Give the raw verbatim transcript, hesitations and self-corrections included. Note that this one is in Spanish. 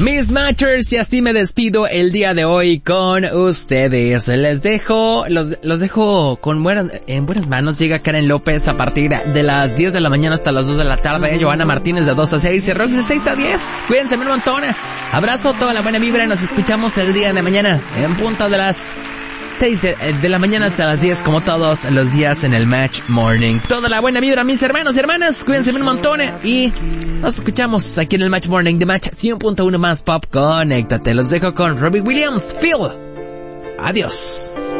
Mis Matchers, y así me despido el día de hoy con ustedes. Les dejo, los, los dejo con buenas, en buenas manos. Llega Karen López a partir de las diez de la mañana hasta las dos de la tarde. Joana Martínez de dos a seis y Rock de seis a diez. Cuídense un montón. Abrazo, toda la buena vibra. Nos escuchamos el día de mañana en punto de las seis de, de la mañana hasta las diez, como todos los días en el Match Morning. Toda la buena vibra, mis hermanos y hermanas. Cuídense un montón y nos escuchamos aquí en el Match Morning de Match cien punto uno más Pop. Conéctate. Los dejo con Robbie Williams. Phil. Adiós.